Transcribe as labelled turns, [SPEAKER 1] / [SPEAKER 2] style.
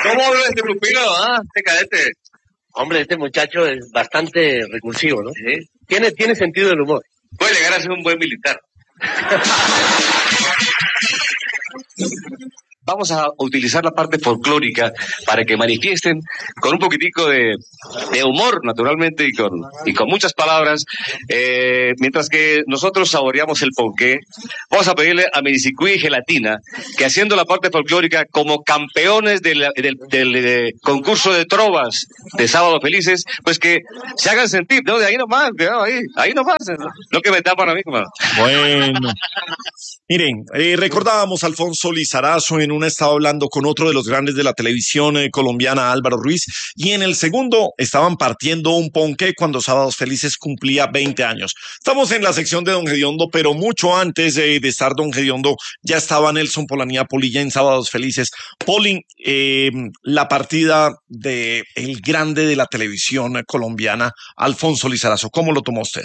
[SPEAKER 1] ¿Cómo ve este pupilo, este cadete?
[SPEAKER 2] Hombre, este muchacho es bastante recursivo, ¿no?
[SPEAKER 1] ¿Sí?
[SPEAKER 2] Tiene sentido del humor.
[SPEAKER 1] Puede llegar a ser un buen militar. Vamos a utilizar la parte folclórica para que manifiesten con un poquitico de humor, naturalmente, y con muchas palabras. Mientras que nosotros saboreamos el ponqué, vamos a pedirle a Medicicuí y Gelatina que, haciendo la parte folclórica como campeones del concurso de trovas de Sábados Felices, pues que se hagan sentir, ¿no? De ahí nomás, ahí nomás, lo que me da para mí, hermano.
[SPEAKER 3] Bueno. Miren, recordábamos a Alfonso Lizarazo, en una estaba hablando con otro de los grandes de la televisión colombiana, Álvaro Ruiz, y en el segundo estaban partiendo un ponqué cuando Sábados Felices cumplía 20 años. Estamos en la sección de Don Gediondo, pero mucho antes de estar Don Gediondo ya estaba Nelson Polanía Polilla en Sábados Felices. Poli, la partida de el grande de la televisión colombiana, Alfonso Lizarazo, ¿cómo lo tomó usted?